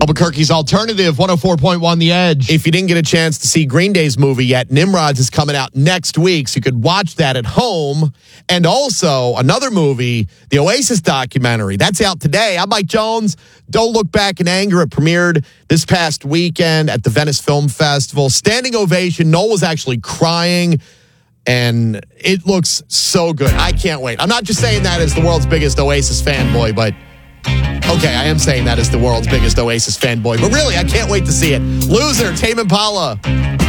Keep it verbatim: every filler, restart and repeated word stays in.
Albuquerque's Alternative, one oh four point one The Edge. If you didn't get a chance to see Green Day's movie yet, Nimrods is coming out next week, so you could watch that at home. And also, another movie, the Oasis documentary, that's out today. I'm Mike Jones. Don't Look Back in Anger. It premiered this past weekend at the Venice Film Festival. Standing ovation. Noel was actually crying, and it looks so good. I can't wait. I'm not just saying that as the world's biggest Oasis fanboy, but... Okay, I am saying that as the world's biggest Oasis fanboy, but really, I can't wait to see it. Loser, Tame Impala.